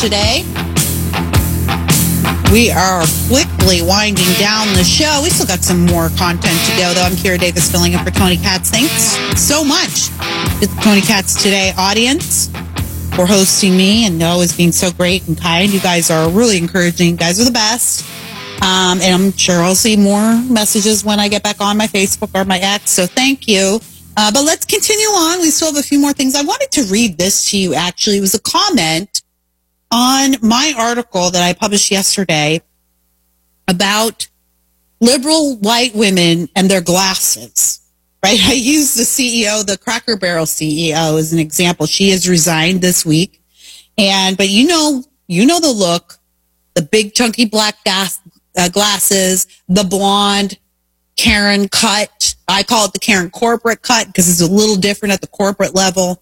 today. We are quickly winding down the show. We still got some more content to go, though. I'm Kira Davis filling in for Tony Katz. Thanks so much to the Tony Katz Today audience for hosting me and always being so great and kind. You guys are really encouraging. You guys are the best. And I'm sure I'll see more messages when I get back on my Facebook or my X. So thank you. But let's continue on. We still have a few more things. I wanted to read this to you, actually. It was a comment on my article that I published yesterday about liberal white women and their glasses, right? I used the CEO, the Cracker Barrel CEO, as an example. She has resigned this week. But you know the look, the big chunky black glasses, the blonde Karen cut. I call it the Karen corporate cut because it's a little different at the corporate level.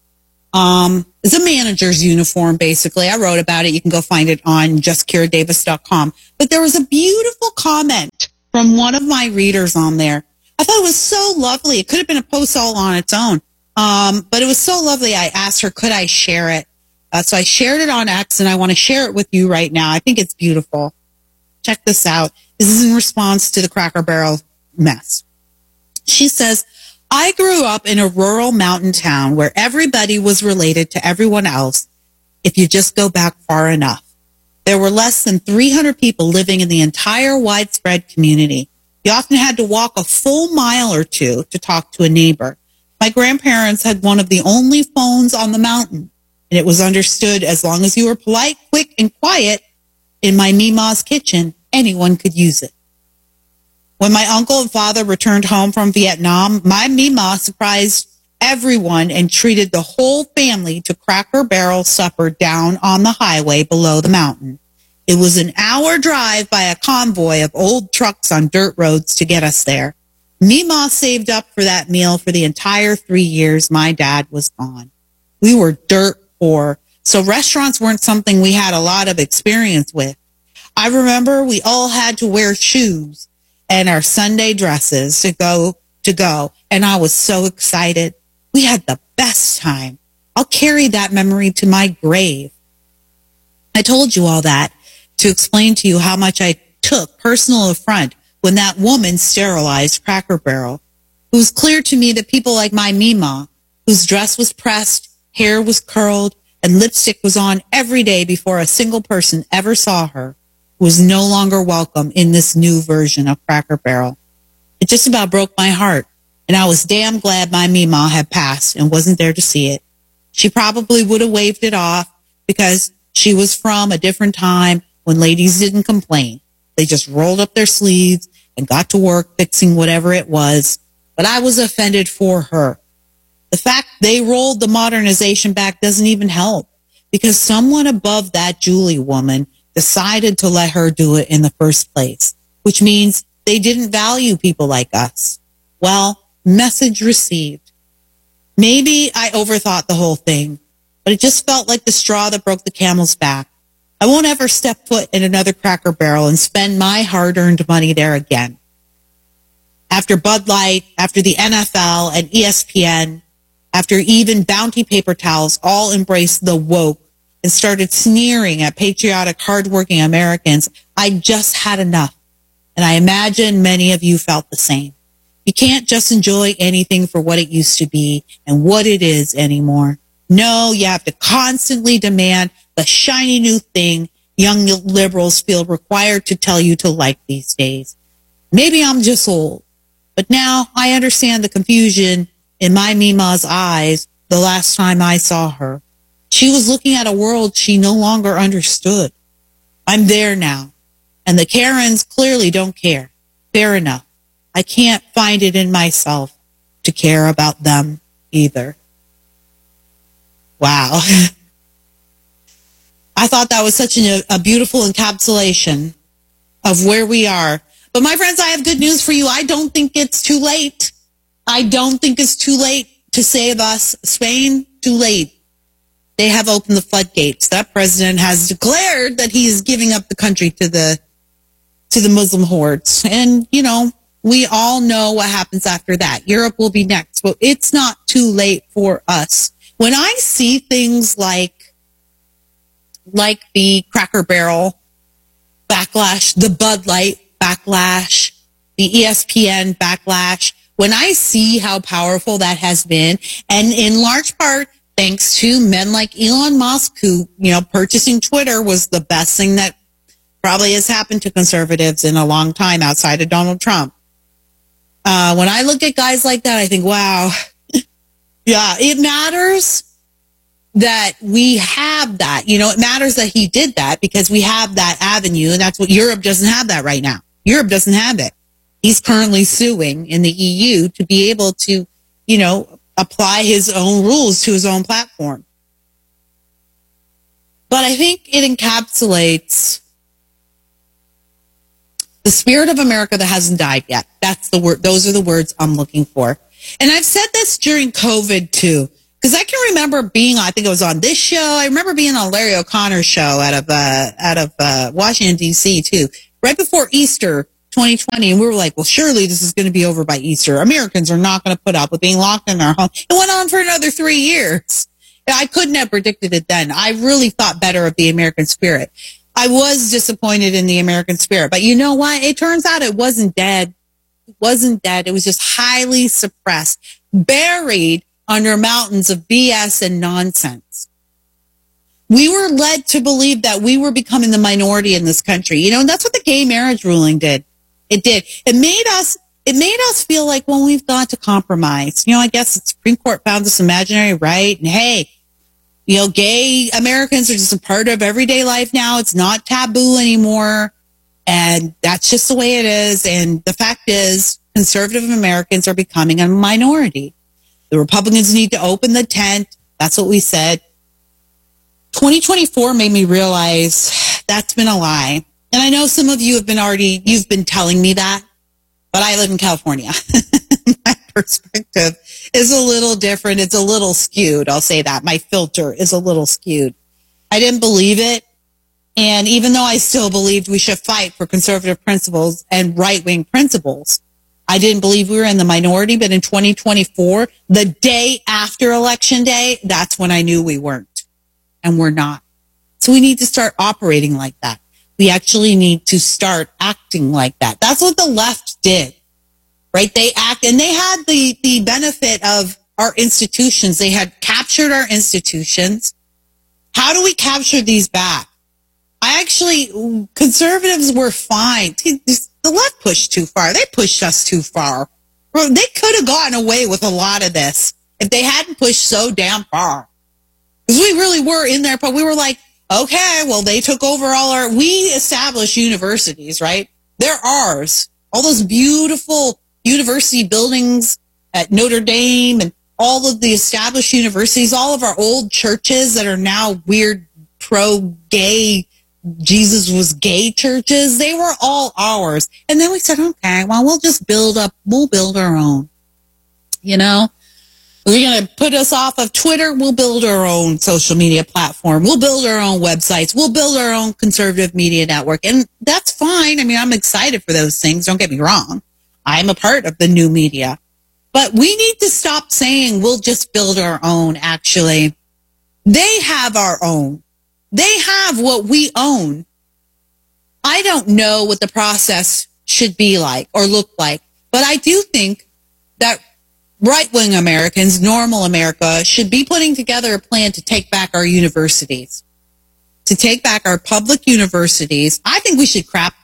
It's a manager's uniform, basically. I wrote about it. You can go find it on justkiradavis.com. But there was a beautiful comment from one of my readers on there. I thought it was so lovely. It could have been a post all on its own. But it was so lovely. I asked her, could I share it? So I shared it on X, and I want to share it with you right now. I think it's beautiful. Check this out. This is in response to the Cracker Barrel mess. She says, I grew up in a rural mountain town where everybody was related to everyone else if you just go back far enough. There were less than 300 people living in the entire widespread community. You often had to walk a full mile or two to talk to a neighbor. My grandparents had one of the only phones on the mountain, and it was understood as long as you were polite, quick, and quiet in my Mima's kitchen, anyone could use it. When my uncle and father returned home from Vietnam, my Mima surprised everyone and treated the whole family to Cracker Barrel supper down on the highway below the mountain. It was an hour drive by a convoy of old trucks on dirt roads to get us there. Mima saved up for that meal for the entire 3 years my dad was gone. We were dirt poor, so restaurants weren't something we had a lot of experience with. I remember we all had to wear shoes and our Sunday dresses to go, and I was so excited. We had the best time. I'll carry that memory to my grave. I told you all that to explain to you how much I took personal affront when that woman sterilized Cracker Barrel. It was clear to me that people like my Mima, whose dress was pressed, hair was curled, and lipstick was on every day before a single person ever saw her, was no longer welcome in this new version of Cracker Barrel. It just about broke my heart, and I was damn glad my Mima had passed and wasn't there to see it. She probably would have waved it off because she was from a different time when ladies didn't complain. They just rolled up their sleeves and got to work fixing whatever it was. But I was offended for her. The fact they rolled the modernization back doesn't even help because someone above that Julie woman decided to let her do it in the first place, which means they didn't value people like us. Well, message received. Maybe I overthought the whole thing, but it just felt like the straw that broke the camel's back. I won't ever step foot in another Cracker Barrel and spend my hard-earned money there again. After Bud Light, after the NFL and ESPN, after even Bounty paper towels all embraced the woke and started sneering at patriotic, hardworking Americans, I just had enough. And I imagine many of you felt the same. You can't just enjoy anything for what it used to be and what it is anymore. No, you have to constantly demand the shiny new thing young liberals feel required to tell you to like these days. Maybe I'm just old, but now I understand the confusion in my Mima's eyes the last time I saw her. She was looking at a world she no longer understood. I'm there now, and the Karens clearly don't care. Fair enough. I can't find it in myself to care about them either. Wow. I thought that was such a beautiful encapsulation of where we are. But my friends, I have good news for you. I don't think it's too late. I don't think it's too late to save us. Spain, too late. They have opened the floodgates. That president has declared that he is giving up the country to the Muslim hordes. And, you know, we all know what happens after that. Europe will be next. But it's not too late for us. When I see things like like the Cracker Barrel backlash, the Bud Light backlash, the ESPN backlash, when I see how powerful that has been, and in large part thanks to men like Elon Musk, who, purchasing Twitter was the best thing that probably has happened to conservatives in a long time outside of Donald Trump. When I look at guys like that, I think, wow, yeah, it matters that we have that. It matters that he did that because we have that avenue, and that's what Europe doesn't have that right now. Europe doesn't have it. He's currently suing in the EU to be able to, apply his own rules to his own platform. But I think it encapsulates the spirit of America that hasn't died yet. That's the word. Those are the words I'm looking for. And I've said this during COVID too, because I can remember being, I think it was on this show. I remember being on Larry O'Connor's show out of Washington DC too, right before Easter 2020. And we were like, well, surely this is going to be over by Easter. Americans are not going to put up with being locked in their home. It went on for another 3 years. I couldn't have predicted it then. I really thought better of the American spirit. I was disappointed in the American spirit, but you know what? It turns out it wasn't dead. It wasn't dead. It was just highly suppressed, buried under mountains of BS and nonsense. We were led to believe that we were becoming the minority in this country. And that's what the gay marriage ruling did. It did. It made us feel like, well, we've got to compromise. I guess the Supreme Court found this imaginary right. And hey, gay Americans are just a part of everyday life now. It's not taboo anymore. And that's just the way it is. And the fact is, conservative Americans are becoming a minority. The Republicans need to open the tent. That's what we said. 2024 made me realize that's been a lie. And I know some of you you've been telling me that, but I live in California. My perspective is a little different. It's a little skewed. I'll say that. My filter is a little skewed. I didn't believe it. And even though I still believed we should fight for conservative principles and right-wing principles, I didn't believe we were in the minority. But in 2024, the day after Election Day, that's when I knew we weren't. And we're not. So we need to start operating like that. We actually need to start acting like that. That's what the left did, right? They act, and they had the benefit of our institutions. They had captured our institutions. How do we capture these back? Conservatives were fine. The left pushed too far. They pushed us too far. They could have gotten away with a lot of this if they hadn't pushed so damn far. Because we really were in there, but we were like, okay, well, they took over we established universities, right? They're ours. All those beautiful university buildings at Notre Dame and all of the established universities, all of our old churches that are now weird pro-gay, Jesus was gay churches, they were all ours. And then we said, okay, well, we'll build our own. We're going to put us off of Twitter. We'll build our own social media platform. We'll build our own websites. We'll build our own conservative media network. And that's fine. I mean, I'm excited for those things. Don't get me wrong. I'm a part of the new media. But we need to stop saying we'll just build our own, actually. They have our own. They have what we own. I don't know what the process should be like or look like, but I do think that right-wing Americans, normal America, should be putting together a plan to take back our universities, to take back our public universities. I think we should crap.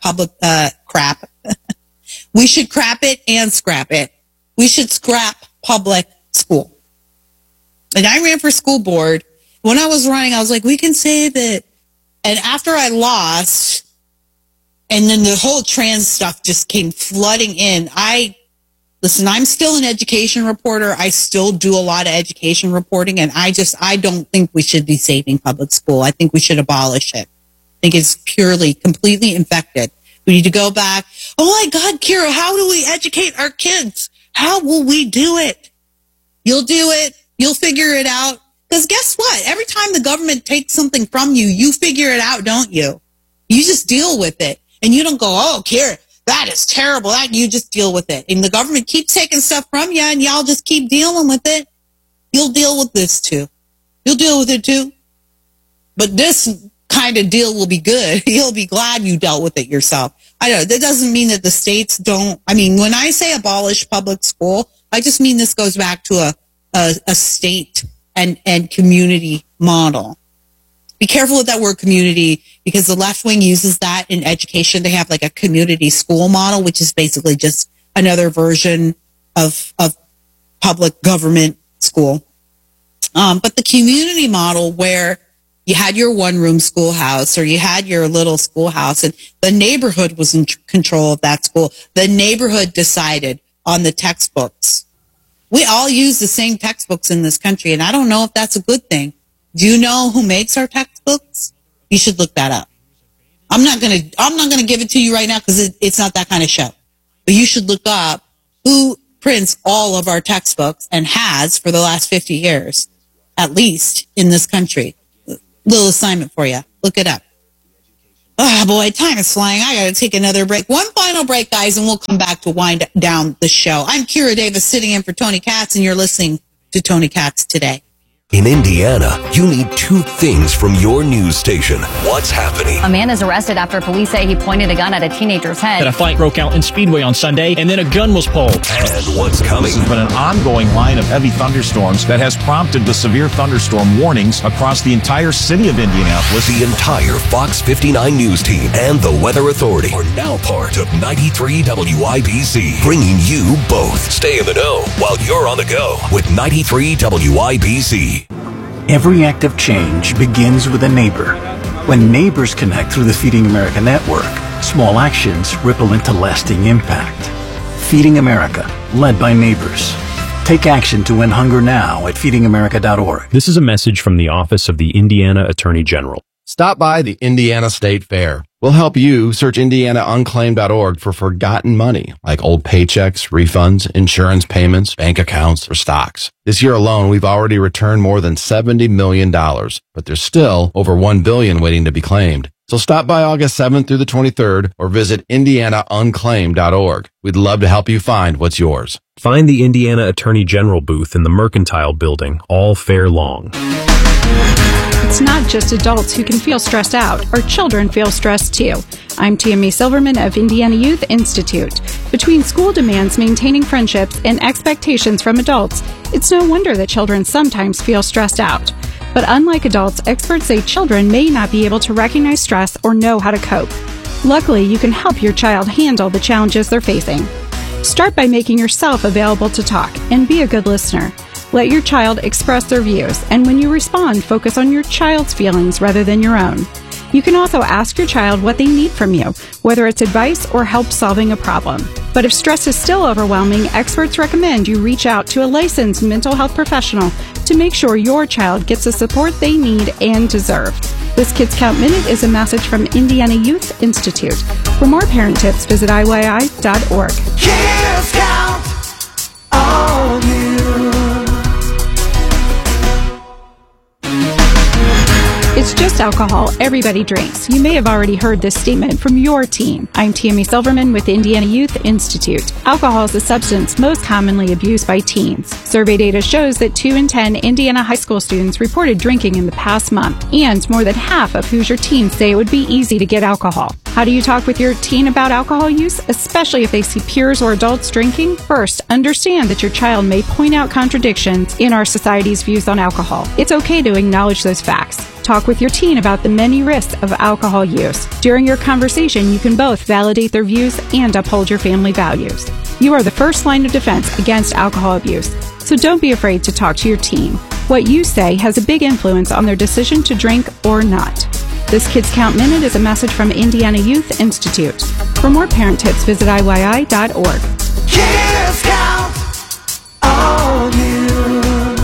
We should crap it and scrap it. We should scrap public school. And I ran for school board. When I was running, I was like, we can save it. And after I lost, and then the whole trans stuff just came flooding in, Listen, I'm still an education reporter. I still do a lot of education reporting, and I don't think we should be saving public school. I think we should abolish it. I think it's completely infected. We need to go back. Oh my God, Kira, how do we educate our kids? How will we do it? You'll do it. You'll figure it out. Because guess what? Every time the government takes something from you, you figure it out, don't you? You just deal with it. And you don't go, oh, Kira, that is terrible. You just deal with it. And the government keeps taking stuff from you, and y'all just keep dealing with it. You'll deal with this too. You'll deal with it too. But this kind of deal will be good. You'll be glad you dealt with it yourself. I don't know. That doesn't mean that the states don't. I mean, when I say abolish public school, I just mean this goes back to a state and community model. Be careful with that word community, because the left wing uses that in education. They have like a community school model, which is basically just another version of public government school. But the community model, where you had your one-room schoolhouse, or you had your little schoolhouse, and the neighborhood was in control of that school. The neighborhood decided on the textbooks. We all use the same textbooks in this country, and I don't know if that's a good thing. Do you know who makes our textbooks? You should look that up. I'm not gonna give it to you right now, because it's not that kind of show. But you should look up who prints all of our textbooks, and has for the last 50 years, at least, in this country. Little assignment for you. Look it up. Oh boy, time is flying. I gotta take another break. One final break, guys, and we'll come back to wind down the show. I'm Kira Davis, sitting in for Tony Katz, and you're listening to Tony Katz Today. In Indiana, you need two things from your news station. What's happening? A man is arrested after police say he pointed a gun at a teenager's head. A fight broke out in Speedway on Sunday, and then a gun was pulled. And what's coming? There's been an ongoing line of heavy thunderstorms that has prompted the severe thunderstorm warnings across the entire city of Indianapolis. The entire Fox 59 news team and the Weather Authority are now part of 93 WIBC, bringing you both. Stay in the know while you're on the go with 93 WIBC. Every act of change begins with a neighbor. When neighbors connect through the Feeding America network, small actions ripple into lasting impact. Feeding America, led by neighbors. Take action to end hunger now at feedingamerica.org. This is a message from the Office of the Indiana Attorney General. Stop by the Indiana State Fair. We'll help you search indianaunclaimed.org for forgotten money, like old paychecks, refunds, insurance payments, bank accounts, or stocks. This year alone, we've already returned more than $70 million, but there's still over $1 billion waiting to be claimed. So stop by August 7th through the 23rd or visit indianaunclaimed.org. We'd love to help you find what's yours. Find the Indiana Attorney General booth in the Mercantile Building all fair long. It's not just adults who can feel stressed out. Our children feel stressed too. I'm Tammy Silverman of Indiana Youth Institute. Between school demands, maintaining friendships, and expectations from adults, it's no wonder that children sometimes feel stressed out. But unlike adults, experts say children may not be able to recognize stress or know how to cope. Luckily, you can help your child handle the challenges they're facing. Start by making yourself available to talk and be a good listener. Let your child express their views, and when you respond, focus on your child's feelings rather than your own. You can also ask your child what they need from you, whether it's advice or help solving a problem. But if stress is still overwhelming, experts recommend you reach out to a licensed mental health professional to make sure your child gets the support they need and deserve. This Kids Count Minute is a message from Indiana Youth Institute. For more parent tips, visit IYI.org. Kids Count on you. It's just alcohol. Everybody drinks. You may have already heard this statement from your teen. I'm Tammy Silverman with Indiana Youth Institute. Alcohol is the substance most commonly abused by teens. Survey data shows that 2 in 10 Indiana high school students reported drinking in the past month, and more than half of Hoosier teens say it would be easy to get alcohol. How do you talk with your teen about alcohol use, especially if they see peers or adults drinking? First, understand that your child may point out contradictions in our society's views on alcohol. It's okay to acknowledge those facts. Talk with your teen about the many risks of alcohol use. During your conversation, you can both validate their views and uphold your family values. You are the first line of defense against alcohol abuse, so don't be afraid to talk to your teen. What you say has a big influence on their decision to drink or not. This Kids Count Minute is a message from Indiana Youth Institute. For more parent tips, visit IYI.org. Kids Count on you.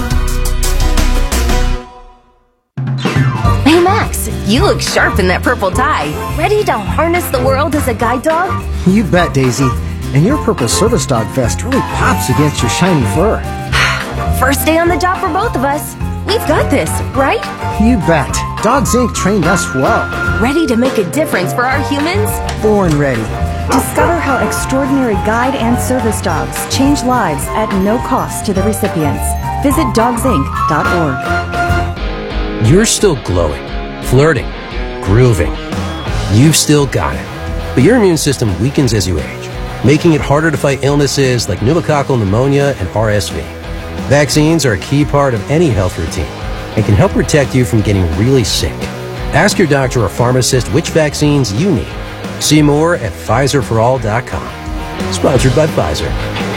Hey Max, you look sharp in that purple tie. Ready to harness the world as a guide dog? You bet, Daisy. And your purple service dog vest really pops against your shiny fur. First day on the job for both of us. We've got this, right? You bet. Dogs Inc. trained us well. Ready to make a difference for our humans? Born ready. Discover how extraordinary guide and service dogs change lives at no cost to the recipients. Visit dogsinc.org. You're still glowing, flirting, grooving. You've still got it, but your immune system weakens as you age, making it harder to fight illnesses like pneumococcal pneumonia and RSV. Vaccines are a key part of any health routine and can help protect you from getting really sick. Ask your doctor or pharmacist which vaccines you need. See more at PfizerForAll.com. Sponsored by Pfizer.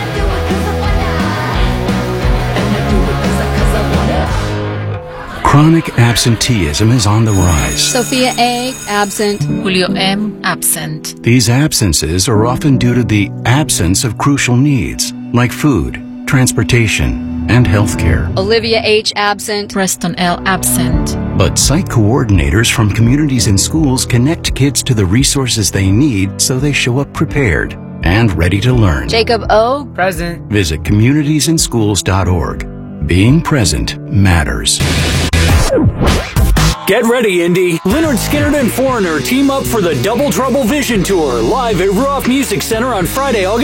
Chronic absenteeism is on the rise. Sophia A. absent. Julio M. absent. These absences are often due to the absence of crucial needs like food, transportation, and healthcare. Olivia H. absent. Preston L. absent. But site coordinators from communities and schools connect kids to the resources they need so they show up prepared and ready to learn. Jacob O. present. Visit communitiesinschools.org. Being present matters. Get ready, Indy. Lynyrd Skynyrd and Foreigner team up for the Double Trouble Vision Tour live at Ruoff Music Center on Friday, August